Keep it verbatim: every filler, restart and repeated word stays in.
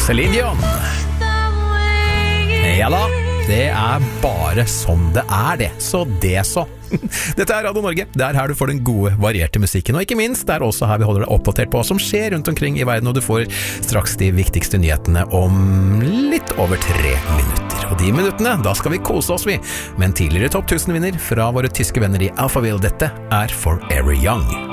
Celine Dion. Ja da, det er bare sånn det er det, så det så. Dette er Radio Norge, det er her du får den gode, varierte musikken, og ikke minst, det er også her vi holder deg oppdatert på hva som skjer rundt omkring i verden, og du får straks de viktigste nyhetene om litt over tre minutter. Og de minuttene, da skal vi kose oss vi, med en tidligere topp tusen vinner fra våre tyske venner i Alphaville. Dette er Forever Young.